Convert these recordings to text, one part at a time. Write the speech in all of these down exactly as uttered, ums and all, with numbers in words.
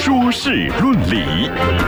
说事论理。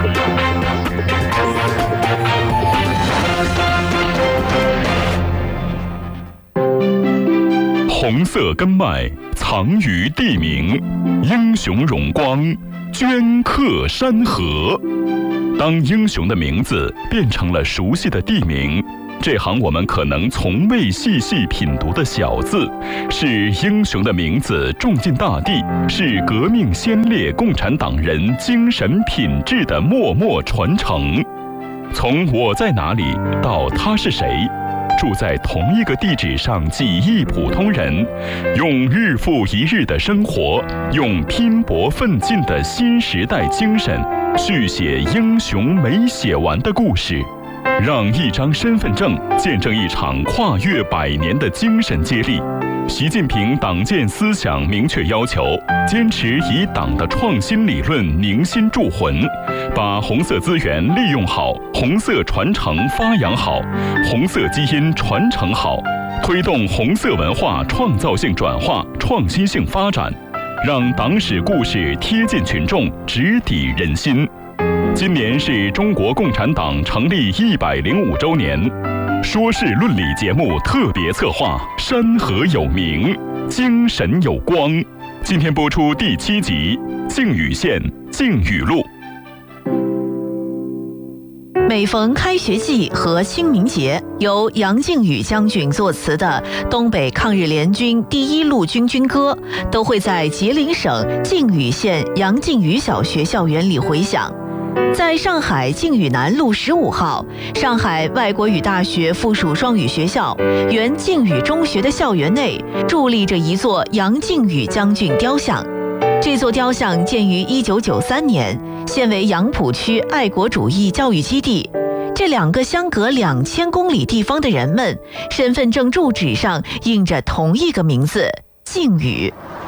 红色根脉藏于地名，英雄荣光镌刻山河。当英雄的名字变成了熟悉的地名，这行我们可能从未细细品读的小字，是英雄的名字种进大地，是革命先烈共产党人精神品质的默默传承。从我在哪里到他是谁，住在同一个地址上几亿普通人，用日复一日的生活，用拼搏奋进的新时代精神，续写英雄没写完的故事，让一张身份证见证一场跨越百年的精神接力。习近平党建思想明确要求，坚持以党的创新理论凝心铸魂，把红色资源利用好，红色传承发扬好，红色基因传承好，推动红色文化创造性转化、创新性发展，让党史故事贴近群众，直抵人心。今年是中国共产党成立一百零五周年，说事论理节目特别策划《山河有名，精神有光》，今天播出第七集《靖宇县靖宇路》。 每逢开学季和清明节，由杨靖宇将军作词的东北抗日联军第一路军军歌都会在吉林省靖宇县杨靖宇小学校园里回响。在上海靖宇南路十五号，上海外国语大学附属双语学校原靖宇中学的校园内，伫立着一座杨靖宇将军雕像。这座雕像建于一九九三年，现为杨浦区爱国主义教育基地。这两个相隔两千公里地方的人们，身份证住址上印着同一个名字——靖宇。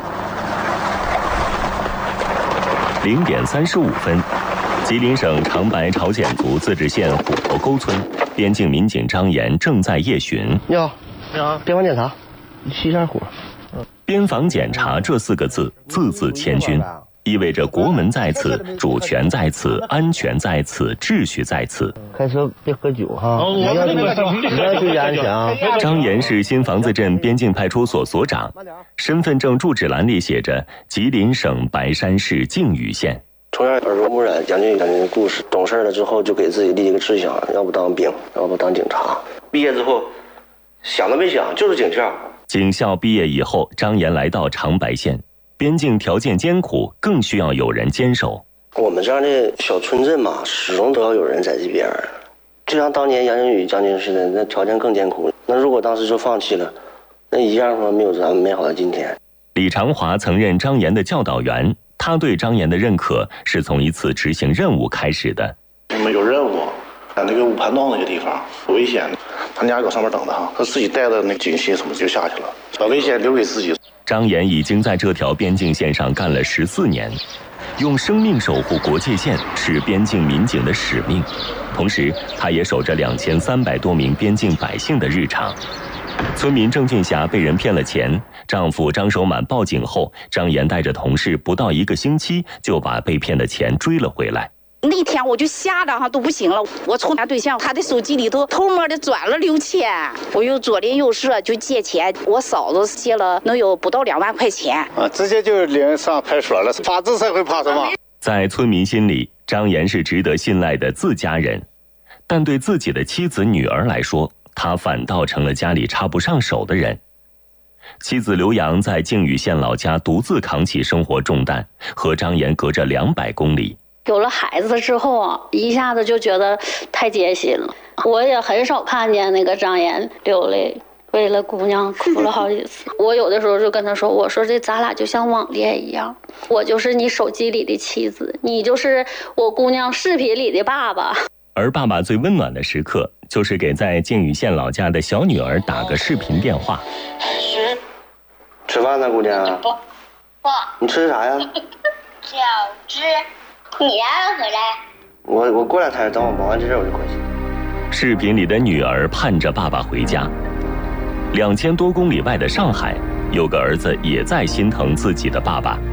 零点三十五分。吉林省长白朝鲜族自治县虎头沟村，边境民警张岩正在夜巡。 你好，你好，边防检查，西山虎。 边防检查这四个字，字字千钧，意味着国门在此，主权在此，安全在此，秩序在此。 开车别喝酒哈，一定要注意安全啊！ 张岩是新房子镇边境派出所所长，身份证住址栏里写着吉林省白山市靖宇县。 从小耳濡目染杨靖宇将军的故事，懂事了之后就给自己立一个志向，要不当兵，要不当警察。毕业之后想都没想，就是警校。 警校毕业以后，张岩来到长白县，边境条件艰苦，更需要有人坚守。 我们这样的小村镇嘛，始终都要有人在这边，就像当年杨靖宇将军似的，那条件更艰苦。那如果当时就放弃了，那一样说没有咱们美好的今天。 李长华曾任张岩的教导员。他对张岩的认可是从一次执行任务开始的。 我们有任务，在那个五盘洞那个地方危险，他家搁上面等着哈，他自己带的那警械什么就下去了，把危险留给自己。 张岩已经在这条边境线上干了十四年，用生命守护国界线是边境民警的使命，同时他也守着两千三百多名边境百姓的日常。村民郑俊霞被人骗了钱，丈夫张守满报警后，张岩带着同事不到一个星期就把被骗的钱追了回来。 那天我就吓得哈都不行了，我从他对象他的手机里头偷摸的转了六千，我又左邻右舍就借钱，我嫂子借了能有不到两万块钱啊，直接就领上派出所了。法治社会怕什么？ 在村民心里，张岩是值得信赖的自家人，但对自己的妻子女儿来说，他反倒成了家里插不上手的人。妻子刘洋在靖宇县老家独自扛起生活重担，和张岩隔着两百公里。 有了孩子之后啊，一下子就觉得太艰辛了。我也很少看见那个张岩流泪，为了姑娘哭了好几次。我有的时候就跟他说，我说这咱俩就像网恋一样，我就是你手机里的妻子，你就是我姑娘视频里的爸爸。 而爸爸最温暖的时刻，就是给在靖宇县老家的小女儿打个视频电话。 吃饭呢，姑娘？ 不，不。 你吃啥呀？ 饺子。你啥时候回来？ 我我过两天，等我忙完这事我就回去。 视频里的女儿盼着爸爸回家。两千多公里外的上海，有个儿子也在心疼自己的爸爸。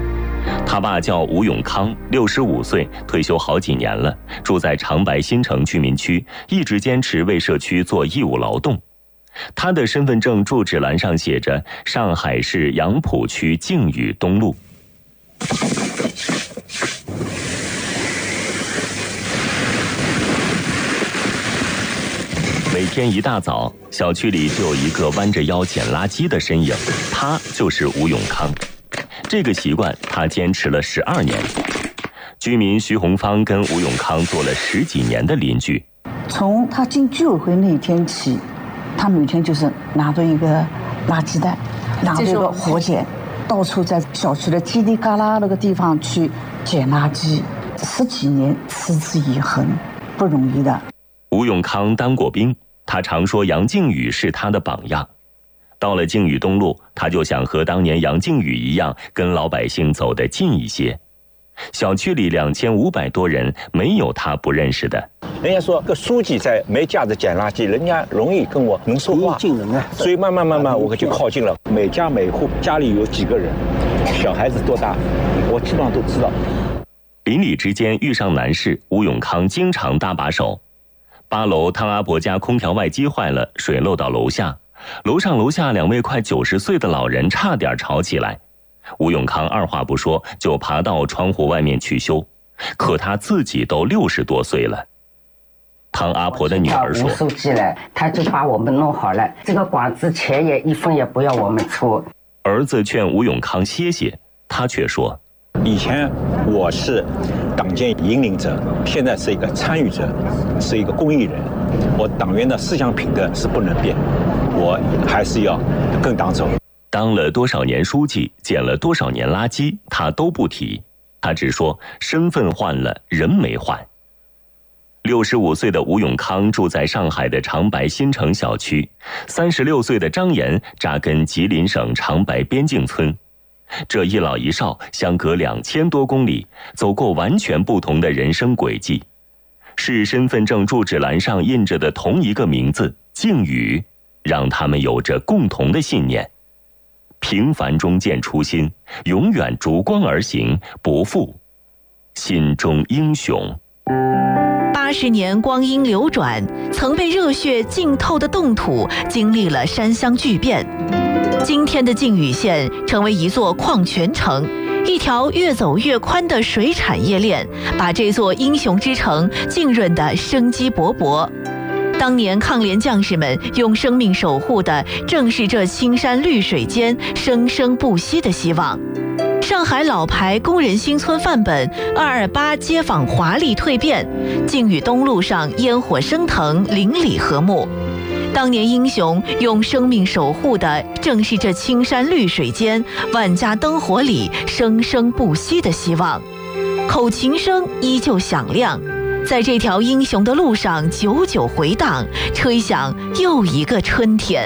他爸叫吴永康，六十五岁，退休好几年了，住在长白新城居民区，一直坚持为社区做义务劳动。他的身份证住址栏上写着上海市杨浦区靖宇东路。每天一大早，小区里就有一个弯着腰捡垃圾的身影，他就是吴永康。这个习惯他坚持了十二年。居民徐红芳跟吴永康做了十几年的邻居。 从他进居委会那一天起，他每天就是拿着一个垃圾袋，拿着一个火剪，到处在小区的叽里嘎啦那个地方去捡垃圾，十几年持之以恒，不容易的。 吴永康当过兵，他常说杨靖宇是他的榜样。到了靖宇东路，他就想和当年杨靖宇一样，跟老百姓走得近一些。小区里两千五百多人，没有他不认识的。 人家说个书记在没架子捡垃圾，人家容易跟我能说话，所以慢慢慢慢我就靠近了。每家每户家里有几个人，小孩子多大，我基本上都知道。 邻里之间遇上难事，吴永康经常搭把手。八楼汤阿伯家空调外机坏了，水漏到楼下，楼上楼下两位快九十岁的老人差点吵起来。吴永康二话不说就爬到窗户外面去修，可他自己都六十多岁了。汤阿婆的女儿说：“ 吴书记来，他就把我们弄好了，这个管子钱也一分也不要我们出。” 儿子劝吴永康歇歇，他却说：“ 以前我是党建引领者，现在是一个参与者，是一个公益人。我党员的思想品德是不能变，我还是要跟党走。” 当了多少年书记，捡了多少年垃圾，他都不提，他只说身份换了，人没换。六十五岁的吴永康住在上海的长白新城小区，三十六岁的张岩扎根吉林省长白边境村。这一老一少相隔两千多公里，走过完全不同的人生轨迹。是身份证住址栏上印着的同一个名字靖宇，让他们有着共同的信念：平凡中见初心，永远逐光而行，不负心中英雄。 八十年光阴流转，曾被热血浸透的冻土经历了山乡巨变。今天的靖宇县成为一座矿泉城，一条越走越宽的水产业链，把这座英雄之城浸润得生机勃勃。当年抗联将士们用生命守护的，正是这青山绿水间生生不息的希望。上海老牌工人新村范本二二八街坊华丽蜕变，靖宇东路上烟火升腾，邻里和睦。当年英雄用生命守护的，正是这青山绿水间万家灯火里生生不息的希望。口琴声依旧响亮，在这条英雄的路上久久回荡，吹响又一个春天。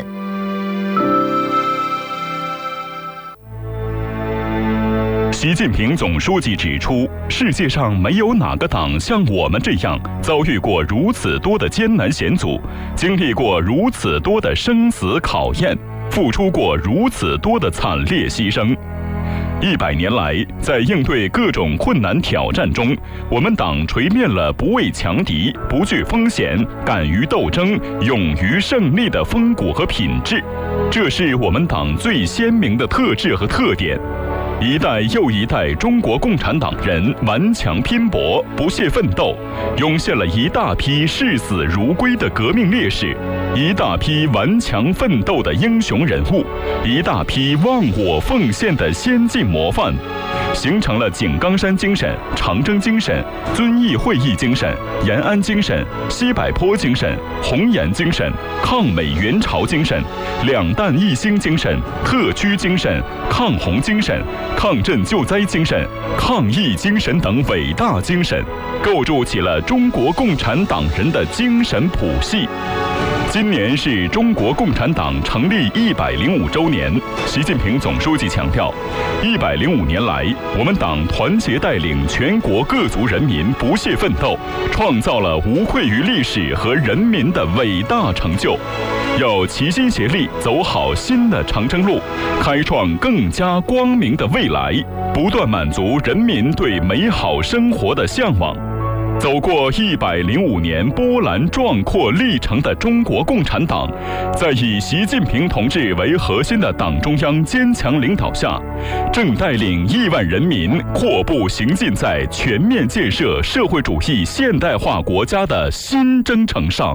习近平总书记指出，世界上没有哪个党像我们这样遭遇过如此多的艰难险阻，经历过如此多的生死考验，付出过如此多的惨烈牺牲。一百年来，在应对各种困难挑战中，我们党锤炼了不畏强敌、不惧风险、敢于斗争、勇于胜利的风骨和品质，这是我们党最鲜明的特质和特点。一代又一代中国共产党人顽强拼搏、不懈奋斗，涌现了一大批视死如归的革命烈士，一大批顽强奋斗的英雄人物，一大批忘我奉献的先进模范，形成了井冈山精神、长征精神、遵义会议精神、延安精神、西柏坡精神、红岩精神、抗美援朝精神、两弹一星精神、特区精神、抗洪精神、抗震救灾精神、抗疫精神等伟大精神，构筑起了中国共产党人的精神谱系。今年是中国共产党成立一百零五周年，习近平总书记强调，一百零五年来，我们党团结带领全国各族人民不懈奋斗，创造了无愧于历史和人民的伟大成就。要齐心协力走好新的长征路，开创更加光明的未来， 不断满足人民对美好生活的向往。走过一百零五年波澜壮阔历程的中国共产党，在以习近平同志为核心的党中央坚强领导下，正带领亿万人民阔步行进在全面建设社会主义现代化国家的新征程上。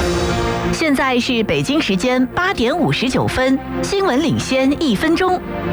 现在是北京时间八点五十九分，新闻领先一分钟。